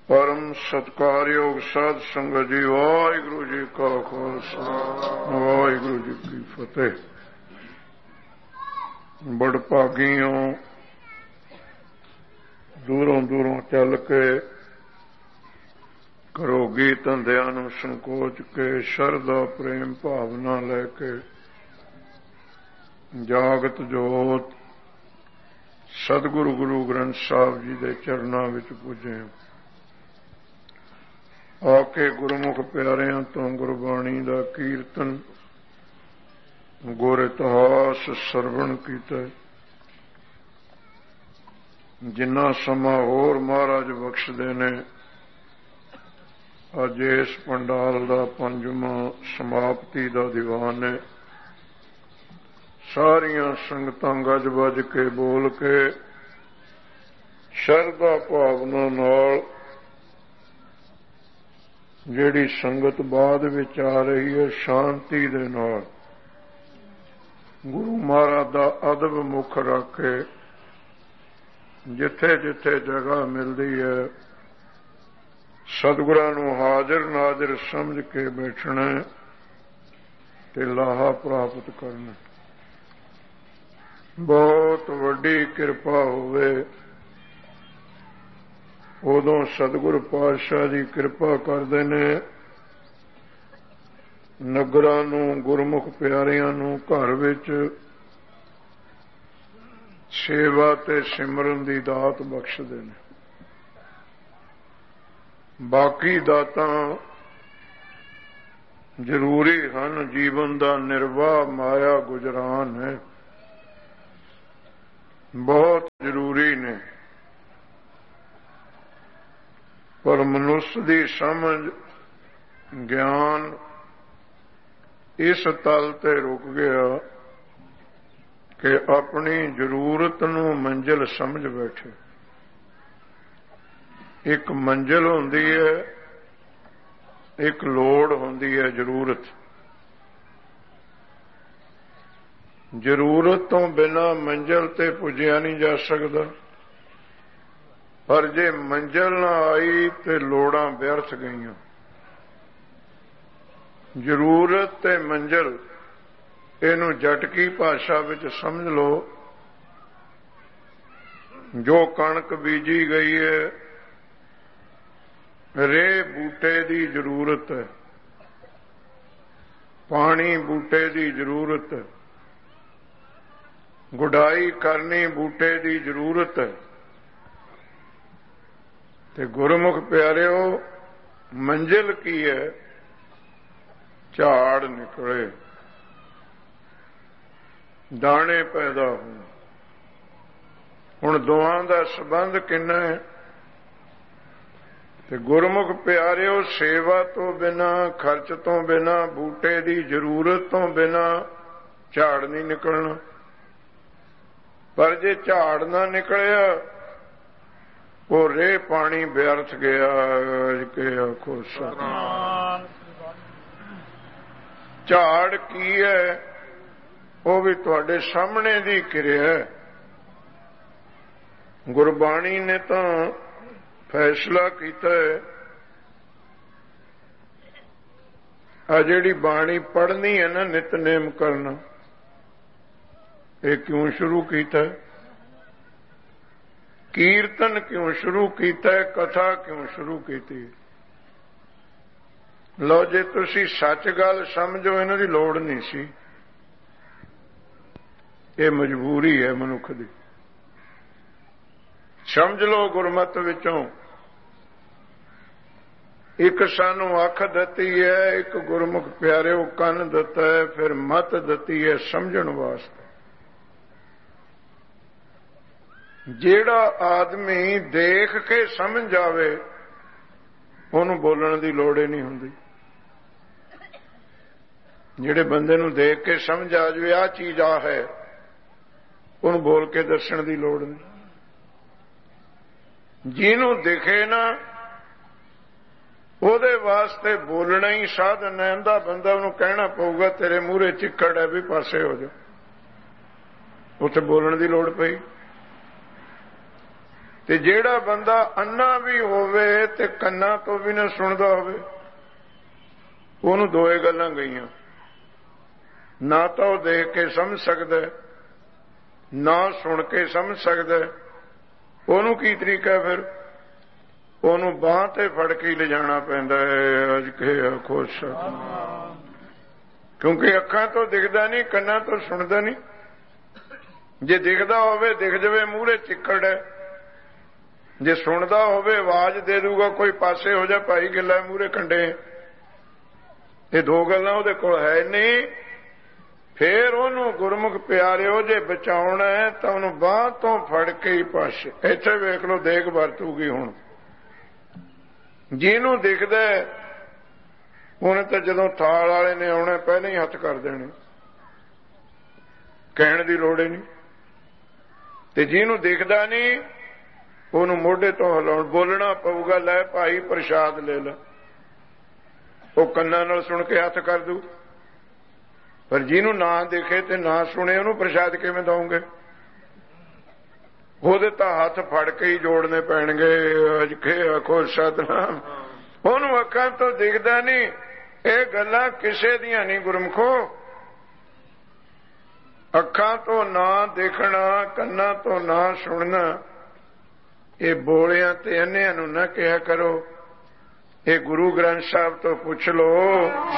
परम सत्कारयोग साध संगत जी, वाहिगुरु जी का खालसा वाहिगुरु जी की फतेह। बड़भागियों, दूरों दूरों चल के घरोगी धंधियां नूं संकोच के शरदा प्रेम भावना लैके जागत जोत सतगुरु गुरु ग्रंथ साहब जी के चरणों विच पुजे। आके गुरमुख प्यारियां तो गुरबाणी का कीर्तन गुर इतिहास सरवण कीता। जिन्ना समा होर महाराज बख्शदे ने, अज इस पंडाल का पंजवां समाप्ति का दीवान है। सारियां संगतां गज बज के बोल के शरदा भावना नाल जिहड़ी संगत बाद विच आ रही है, शांति दे नाल गुरु महाराज दा अदब मुख रख के जिथे जिथे जगह मिलती है सतगुरां नूं हाजिर नाजिर समझ के बैठना ते लाहा प्राप्त करना। बहुत वड्डी किरपा होवे उदों सतगुरु पातशाह जी किरपा करते ने, नगरां नूं गुरमुख प्यारियां नूं घर विच सेवा ते सिमरन दी दात बख्शदे ने। बाकी दातां जरूरी हन, जीवन दा निर्वाह माया गुजरान है, बहुत जरूरी ने, पर मनुष्य की समझ ज्ञान इस तल ते रुक गया कि अपनी जरूरत नूं मंजिल समझ बैठे। एक मंजिल होंदी है, एक लोड़ होंदी है जरूरत। जरूरत तो बिना मंजिल ते पुजिया नहीं जा सकता, पर जे मंजिल ना आई तो लोड़ां व्यर्थ गईयां। जरूरत ते मंजिल इनू जटकी भाषा विच समझ लो। जो कणक बीजी गई है, रे बूटे की जरूरत है, पानी बूटे की जरूरत है, गुडाई करनी बूटे की जरूरत है। ते गुरमुख प्यारिओ, मंजिल की है? झाड़ निकले, दाने पैदा हो। हुण दोआं दा संबंध किन्ना है? ते गुरमुख प्यारिओ, सेवा तो बिना, खर्च तो बिना, बूटे की जरूरत तो बिना झाड़ नहीं निकलना। पर जे झाड़ ना निकलिया, वो रे पानी व्यर्थ गया के आखो सतनाम। झाड़ की है? वो भी तुहाडे सामने दी किरिया है। गुरबाणी ने तो फैसला कीता है, आ जिहड़ी बाणी पढ़नी है ना, नितनेम करना, ये क्यों शुरू कीता है? कीर्तन क्यों शुरू कीता है? कथा क्यों शुरू की? लो जे तुसी सच गल समझो, इन्हां दी लोड़ नहीं सी। ये मजबूरी है मनुख दी। समझ लो गुरमत विचों एक सानू अख दती है, एक गुरमुख प्यारिओ कन दता है, फिर मत दती है समझण वास्ते। जेड़ा आदमी देख के समझ जावे, उन्होंने बोलने की लोड़ ही नहीं होंदी। जेड़े बंदे नूं देख के समझ आ जाए आ चीज आ है, उन्होंने बोल के दसण की लोड़ नहीं। जिन्हों दिखे ना, ਉਹਦੇ वास्ते बोलना ही साधन है। अंधा बंदा उन्होंने कहना पऊगा तेरे मूहरे चिक्कड़ है भी पासे हो जा, उत्थे बोलने की लोड़ पई। ਤੇ ਜਿਹੜਾ ਬੰਦਾ ਅੰਨਾ ਵੀ ਹੋਵੇ ਤੇ ਕੰਨਾਂ ਤੋਂ ਵੀ ਨਾ ਸੁਣਦਾ ਹੋਵੇ, ਉਹਨੂੰ ਦੋਏ ਗੱਲਾਂ ਗਈਆਂ। ਨਾ ਤਾਂ ਉਹ ਦੇਖ ਕੇ ਸਮਝ ਸਕਦਾ, ਨਾ ਸੁਣ ਕੇ ਸਮਝ ਸਕਦਾ। ਉਹਨੂੰ ਕੀ ਤਰੀਕਾ ਫਿਰ? ਉਹਨੂੰ ਬਾਂਹ ਤੇ ਫੜ ਕੇ ਲਿਜਾਣਾ ਪੈਂਦਾ ਹੈ। ਅੱਜ ਕੇ ਆਖੋ ਸਤਿਨਾਮ। ਕਿਉਂਕਿ ਅੱਖਾਂ ਤੋਂ ਦਿਖਦਾ ਨਹੀਂ, ਕੰਨਾਂ ਤੋਂ ਸੁਣਦਾ ਨਹੀਂ। ਜੇ ਦਿਖਦਾ ਹੋਵੇ ਦਿਖ ਜਾਵੇ ਮੂਹਰੇ ਚਿੱਕੜ ਹੈ, ਜੇ ਸੁਣਦਾ ਹੋਵੇ ਆਵਾਜ਼ ਦੇ ਦੂਗਾ ਕੋਈ ਪਾਸੇ ਹੋ ਜਾ ਭਾਈ ਗਿੱਲਾ ਮੂਹਰੇ ਕੰਡੇ। ਇਹ ਦੋ ਗੱਲਾਂ ਉਹਦੇ ਕੋਲ ਹੈ ਨਹੀਂ। ਫੇਰ ਉਹਨੂੰ ਗੁਰਮੁਖ ਪਿਆਰਿਓ ਜੇ ਬਚਾਉਣਾ ਹੈ ਤਾਂ ਉਹਨੂੰ ਬਾਂਹ ਤੋਂ ਫੜ ਕੇ ਹੀ ਪਾਸੇ। ਇੱਥੇ ਵੇਖ ਲਓ ਦੇਖ ਵਰਤੂਗੀ। ਹੁਣ ਜਿਹਨੂੰ ਦਿਖਦਾ ਉਹਨੇ ਤਾਂ ਜਦੋਂ ਥਾਲ ਵਾਲੇ ਨੇ ਆਉਣਾ ਪਹਿਲਾਂ ਹੀ ਹੱਥ ਕਰ ਦੇਣੇ, ਕਹਿਣ ਦੀ ਲੋੜ ਹੀ ਨਹੀਂ। ਤੇ ਜਿਹਨੂੰ ਦਿਖਦਾ ਨਹੀਂ ਉਹਨੂੰ ਮੋਢੇ ਤੋਂ ਹਿਲਾਉਣ, ਬੋਲਣਾ ਪਊਗਾ, ਲੈ ਭਾਈ ਪ੍ਰਸ਼ਾਦ ਲੈ ਲੈ। ਉਹ ਕੰਨਾਂ ਨਾਲ ਸੁਣ ਕੇ ਹੱਥ ਕਰ ਦੂ। ਪਰ ਜਿਹਨੂੰ ਨਾ ਦਿਖੇ ਤੇ ਨਾ ਸੁਣੇ ਉਹਨੂੰ ਪ੍ਰਸ਼ਾਦ ਕਿਵੇਂ ਦਓਗੇ? ਉਹਦੇ ਤਾਂ ਹੱਥ ਫੜ ਕੇ ਹੀ ਜੋੜਨੇ ਪੈਣਗੇ। ਅੱਜ ਕੇ ਆਖੋ ਸਤਿਨਾਮ। ਉਹਨੂੰ ਅੱਖਾਂ ਤੋਂ ਦਿਖਦਾ ਨਹੀਂ। ਇਹ ਗੱਲਾਂ ਕਿਸੇ ਦੀਆਂ ਨਹੀਂ ਗੁਰਮਖੋ। ਅੱਖਾਂ ਤੋਂ ਨਾ ਦੇਖਣਾ, ਕੰਨਾਂ ਤੋਂ ਨਾ ਸੁਣਨਾ, ਇਹ ਬੋਲਿਆਂ ਤੇ ਅੰਨਿਆਂ ਨੂੰ ਨਾ ਕਿਹਾ ਕਰੋ। ਇਹ ਗੁਰੂ ਗ੍ਰੰਥ ਸਾਹਿਬ ਤੋਂ ਪੁੱਛ ਲਓ।